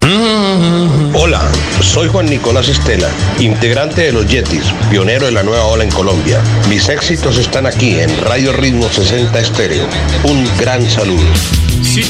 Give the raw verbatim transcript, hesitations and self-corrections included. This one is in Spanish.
Hola, soy Juan Nicolás Estela, integrante de los Yetis, pionero de la nueva ola en Colombia. Mis éxitos están aquí en Radio Ritmo sesenta Estéreo. Un gran saludo.